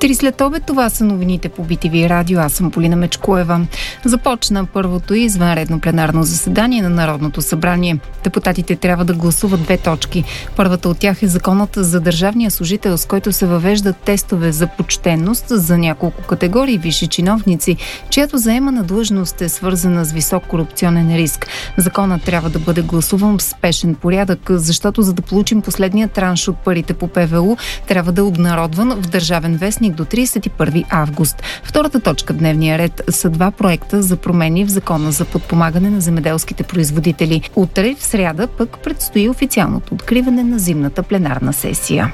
3 след обед, това са новините по BTV Радио. Аз съм Полина Мечкоева. Започна първото извънредно пленарно заседание на Народното събрание. Депутатите трябва да гласуват 2 точки. Първата от тях е законът за държавния служител, с който се въвеждат тестове за почтенност за няколко категории висши чиновници, чиято заемана длъжност е свързана с висок корупционен риск. Законът трябва да бъде гласуван в спешен порядък, защото за да получим последния транш от парите по ПВУ, трябва да е обнародван в Държавен вестник до 31 август. Втората точка в дневния ред са 2 проекта за промени в Закона за подпомагане на земеделските производители. Утре, в сряда, пък предстои официалното откриване на зимната пленарна сесия.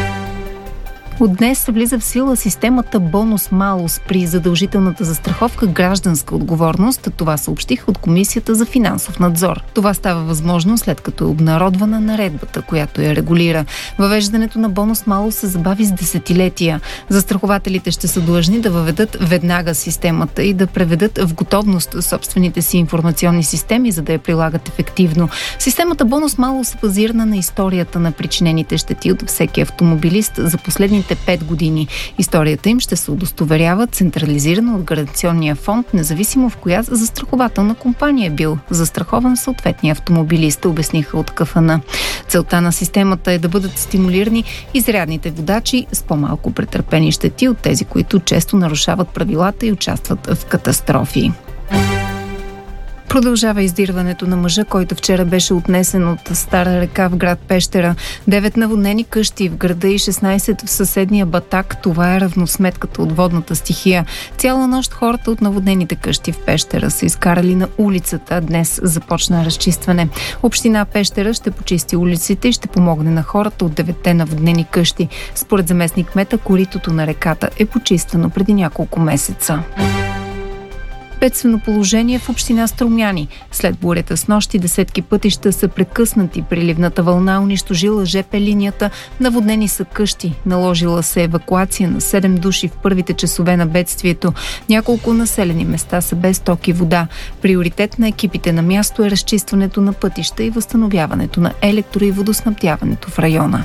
От днес влиза в сила системата бонус-малус при задължителната застраховка гражданска отговорност. Това съобщих от Комисията за финансов надзор. Това става възможно след като е обнародвана наредбата, която я регулира. Въвеждането на бонус-малус се забави с десетилетия. Застрахователите ще са длъжни да въведат веднага системата и да преведат в готовност собствените си информационни системи, за да я прилагат ефективно. Системата бонус-малус е базирана на историята на причинените щети от всеки автомобилист за последните 5 години. Историята им ще се удостоверява централизирано от гаранционния фонд, независимо в коя застрахователна компания е бил застрахован съответния автомобилист, обясниха от КФН. Целта на системата е да бъдат стимулирани изрядните водачи с по-малко претърпени щети от тези, които често нарушават правилата и участват в катастрофи. Продължава издирването на мъжа, който вчера беше отнесен от Стара река в град Пещера. 9 наводнени къщи в града и 16 в съседния Батак. Това е равносметката от водната стихия. Цяла нощ хората от наводнените къщи в Пещера са изкарали на улицата. Днес започна разчистване. Община Пещера ще почисти улиците и ще помогне на хората от 9 наводнени къщи. Според заместник-кмета, коритото на реката е почистено преди няколко месеца. Бедствено положение в община Струмяни. След бурята с нощи десетки пътища са прекъснати. Приливната вълна унищожила ЖП линията. Наводнени са къщи. Наложила се евакуация на 7 души в първите часове на бедствието. Няколко населени места са без ток и вода. Приоритет на екипите на място е разчистването на пътища и възстановяването на електро- и водоснабдяването в района.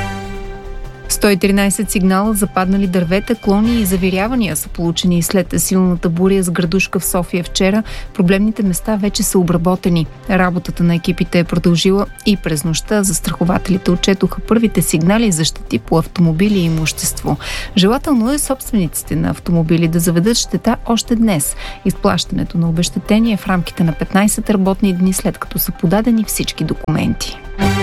113 сигнала за паднали дървета, клони и завирявания са получени след силната буря с градушка в София вчера. Проблемните места вече са обработени. Работата на екипите е продължила и през нощта. Застрахователите отчетоха първите сигнали за щети по автомобили и имущество. Желателно е собствениците на автомобили да заведат щета още днес. Изплащането на обезщетение в рамките на 15 работни дни, след като са подадени всички документи.